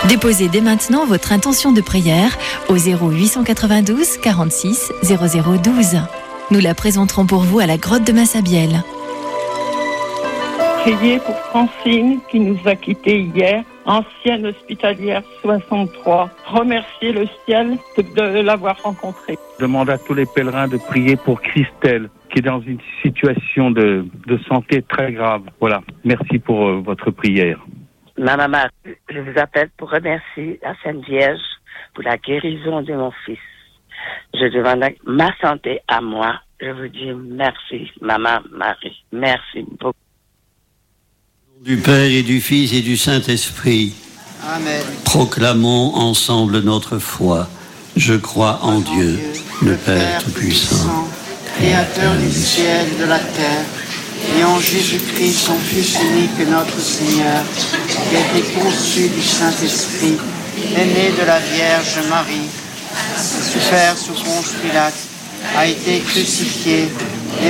Déposez dès maintenant votre intention de prière au 0892 46 0012. Nous la présenterons pour vous à la grotte de Massabielle. Priez pour Francine qui nous a quittés hier, ancienne hospitalière 63. Remerciez le ciel de l'avoir rencontrée. Je demande à tous les pèlerins de prier pour Christelle qui est dans une situation de santé très grave. Voilà, merci pour votre prière. Maman Marie, je vous appelle pour remercier la Sainte Vierge pour la guérison de mon fils. Je demande ma santé à moi. Je vous dis merci, Maman Marie. Merci beaucoup. Du Père et du Fils et du Saint-Esprit. Amen. Proclamons ensemble notre foi. Je crois en Dieu, le Père Tout-Puissant, Créateur du ciel et de la terre, et en Jésus-Christ, son Fils unique, notre Seigneur, qui a été conçu du Saint-Esprit, est né de la Vierge Marie, a souffert sous Ponce Pilate, a été crucifié,